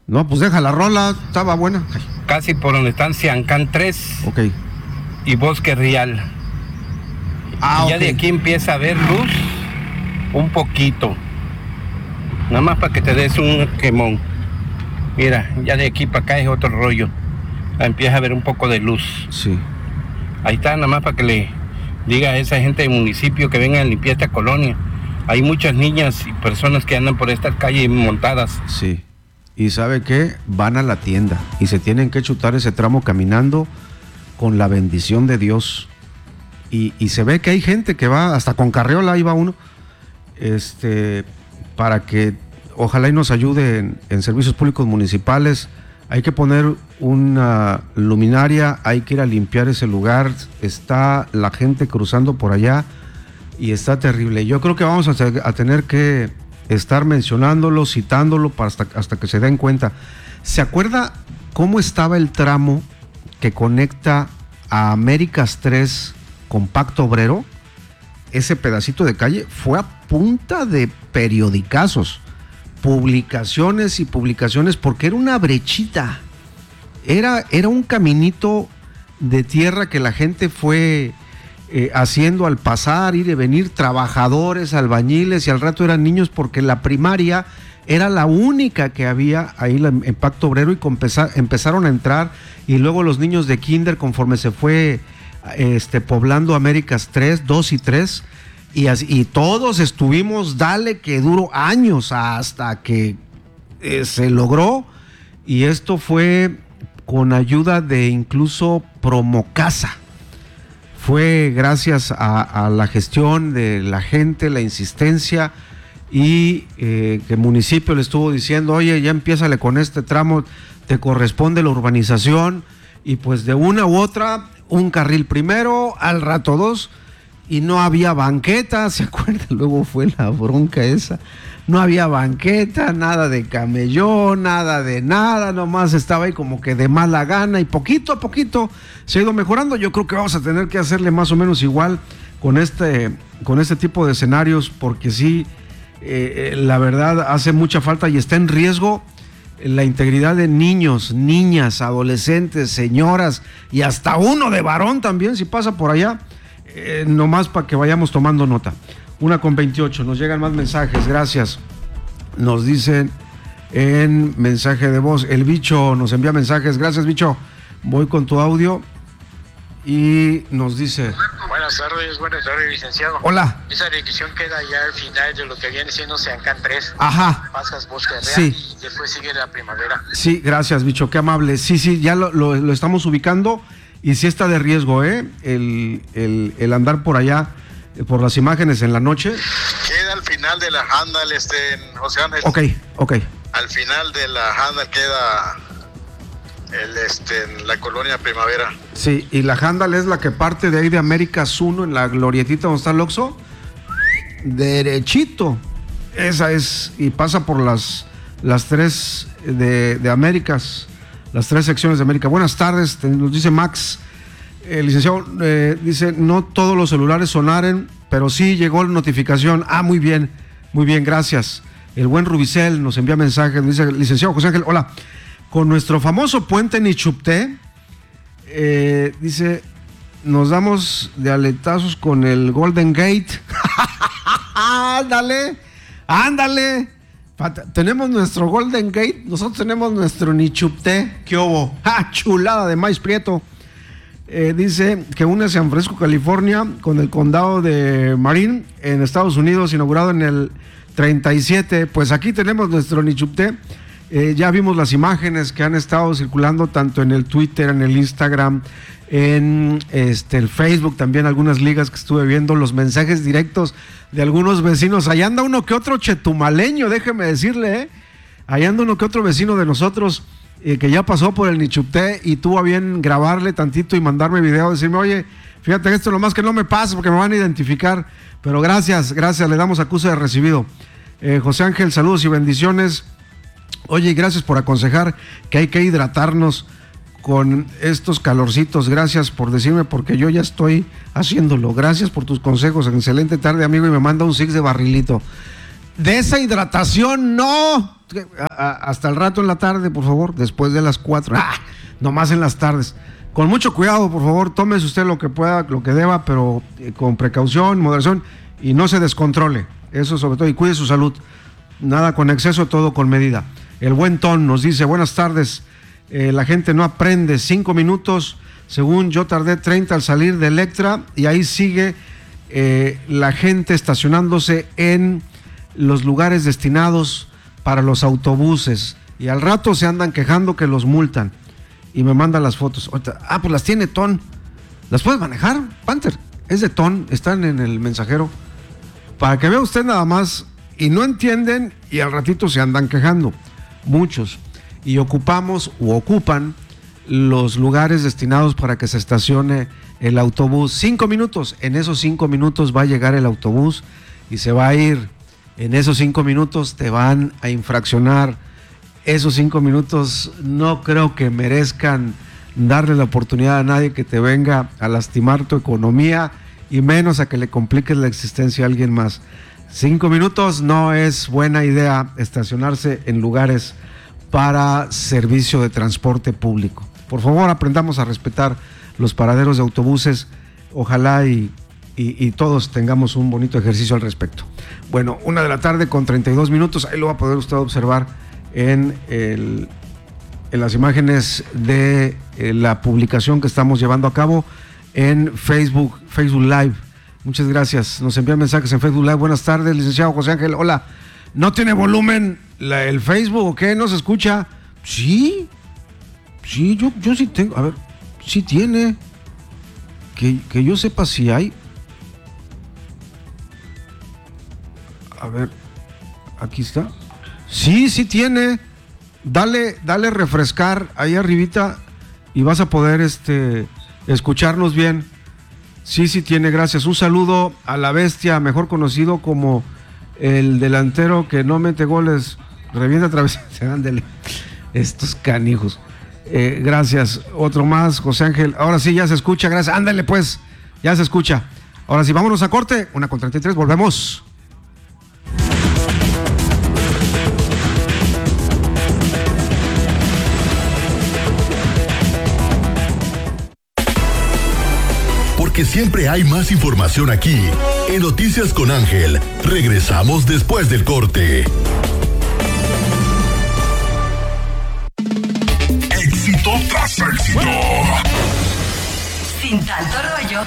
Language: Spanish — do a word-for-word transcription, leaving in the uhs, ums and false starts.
No, pues deja la rola, estaba buena. Casi por donde están Ciancán tres Ok. y Bosque Real. Ah, y ya ok. de aquí empieza a haber luz un poquito. Nada más para que te des un quemón. Mira, ya de aquí para acá es otro rollo. Empieza a haber un poco de luz. Sí. Ahí está, nada más para que le diga a esa gente del municipio que vengan a limpiar esta colonia. Hay muchas niñas y personas que andan por estas calles montadas. Sí. ¿Y sabe qué? Van a la tienda y se tienen que chutar ese tramo caminando con la bendición de Dios. Y, y se ve que hay gente que va, hasta con carriola, ahí va uno, este, para que ojalá y nos ayude en, en servicios públicos municipales. Hay que poner una luminaria, hay que ir a limpiar ese lugar. Está la gente cruzando por allá y está terrible. Yo creo que vamos a, a tener que estar mencionándolo, citándolo para hasta, hasta que se den cuenta. ¿Se acuerda cómo estaba el tramo que conecta a Américas tres con Pacto Obrero? Ese pedacito de calle fue a punta de periodicazos, publicaciones y publicaciones, porque era una brechita, era, era un caminito de tierra que la gente fue eh, haciendo al pasar, ir y venir, trabajadores, albañiles, y al rato eran niños, porque la primaria era la única que había ahí en Pacto Obrero, y compeza, empezaron a entrar, y luego los niños de kinder, conforme se fue este, poblando Américas tres, dos y tres, y, así, y todos estuvimos, dale que duró años hasta que eh, se logró, y esto fue con ayuda de incluso Promocasa. Fue gracias a, a la gestión de la gente, la insistencia, y eh, que el municipio le estuvo diciendo, oye, ya empiézale con este tramo, te corresponde la urbanización, y pues de una u otra, un carril primero, al rato dos, y no había banqueta, ¿se acuerdan? Luego fue la bronca esa, no había banqueta, nada de camellón, nada de nada, nomás estaba ahí como que de mala gana, y poquito a poquito se ha ido mejorando. Yo creo que vamos a tener que hacerle más o menos igual con este, con este tipo de escenarios, porque sí, eh, la verdad hace mucha falta y está en riesgo la integridad de niños, niñas, adolescentes, señoras, y hasta uno de varón también, si pasa por allá, eh, nomás para que vayamos tomando nota. Una con veintiocho, nos llegan más mensajes, gracias. Nos dicen en mensaje de voz, el Bicho nos envía mensajes, gracias Bicho, voy con tu audio, y nos dice... Buenas tardes, buenas tardes, licenciado. Hola. Esa dirección queda ya al final de lo que viene siendo Ciancán tres. Ajá. Pasas Bosque Real, sí. Y después sigue la Primavera. Sí, gracias, Bicho, qué amable. Sí, sí, ya lo, lo, lo estamos ubicando, y sí está de riesgo, ¿eh? El, el, el andar por allá, por las imágenes en la noche. Queda al final de la Handal, este, en José Ángel. Ok, ok. Al final de la Handal queda el, este, en la colonia Primavera. Sí, y la Handal es la que parte de ahí de Américas uno, en la glorietita donde está el Oxxo, derechito. Esa es, y pasa por las, las tres de, de Américas, las tres secciones de América. Buenas tardes, nos dice Max. El licenciado eh, dice, no todos los celulares sonaren, pero sí llegó la notificación. Ah, muy bien, muy bien, gracias. El buen Rubicel nos envía mensajes, dice, licenciado José Ángel, hola. Con nuestro famoso puente Nichupté, eh, dice, nos damos de aletazos con el Golden Gate. Ándale, ándale. Tenemos nuestro Golden Gate, nosotros tenemos nuestro Nichupté. ¿Qué hubo? ¡Ah, chulada de maíz prieto! Eh, dice que une San Francisco, California, con el condado de Marin, en Estados Unidos, inaugurado en el treinta y siete. Pues aquí tenemos nuestro Nichupté. Eh, ya vimos las imágenes que han estado circulando tanto en el Twitter, en el Instagram, en este, el Facebook, también algunas ligas que estuve viendo, los mensajes directos de algunos vecinos. Allá anda uno que otro chetumaleño, déjeme decirle, ¿eh? Allá anda uno que otro vecino de nosotros eh, que ya pasó por el Nichupté y tuvo a bien grabarle tantito y mandarme video, decirme, oye, fíjate esto, lo más que no me pase porque me van a identificar, pero gracias, gracias, le damos acuse de recibido. Eh, José Ángel, saludos y bendiciones. Oye, gracias por aconsejar que hay que hidratarnos con estos calorcitos. Gracias por decirme, porque yo ya estoy haciéndolo. Gracias por tus consejos. Excelente tarde, amigo. Y me manda un six de barrilito. De esa hidratación, no. a, a, hasta el rato en la tarde, por favor, después de las cuatro. ¡Ah! Nomás en las tardes. Con mucho cuidado, por favor, tómese usted lo que pueda, lo que deba, pero eh, con precaución, moderación y no se descontrole. Eso sobre todo, y cuide su salud. Nada con exceso, todo con medida. El buen Ton nos dice, buenas tardes, eh, la gente no aprende, cinco minutos, según yo tardé treinta al salir de Electra, y ahí sigue eh, la gente estacionándose en los lugares destinados para los autobuses, y al rato se andan quejando que los multan, y me mandan las fotos. Ah, pues las tiene Ton, ¿las puedes manejar, Panther? Es de Ton, están en el mensajero, para que vea usted nada más, y no entienden, y al ratito se andan quejando, muchos, y ocupamos u ocupan los lugares destinados para que se estacione el autobús. Cinco minutos, en esos cinco minutos va a llegar el autobús y se va a ir. En esos cinco minutos te van a infraccionar. Esos cinco minutos no creo que merezcan darle la oportunidad a nadie que te venga a lastimar tu economía y menos a que le compliques la existencia a alguien más. Cinco minutos no es buena idea estacionarse en lugares para servicio de transporte público. Por favor, aprendamos a respetar los paraderos de autobuses. Ojalá y, y, y todos tengamos un bonito ejercicio al respecto. Bueno, una de la tarde con treinta y dos minutos. Ahí lo va a poder usted observar en, el, en las imágenes de eh, la publicación que estamos llevando a cabo en Facebook, Facebook Live. Muchas gracias. Nos envían mensajes en Facebook Live. Buenas tardes, licenciado José Ángel. Hola. ¿No tiene volumen la, el Facebook o qué? ¿No se escucha? Sí. Sí, yo, yo sí tengo. A ver, sí tiene. Que, que yo sepa si hay. A ver, aquí está. Sí, sí tiene. Dale, dale refrescar ahí arribita y vas a poder este, escucharnos bien. Sí, sí tiene, gracias. Un saludo a la bestia, mejor conocido como el delantero que no mete goles, revienta a través. Ándele, estos canijos. Eh, gracias. Otro más, José Ángel. Ahora sí, ya se escucha, gracias. Ándale pues, ya se escucha. Ahora sí, vámonos a corte. Una con treinta y tres, volvemos. Porque siempre hay más información aquí. En Noticias con Ángel, regresamos después del corte. Éxito tras éxito. Sin tanto rollo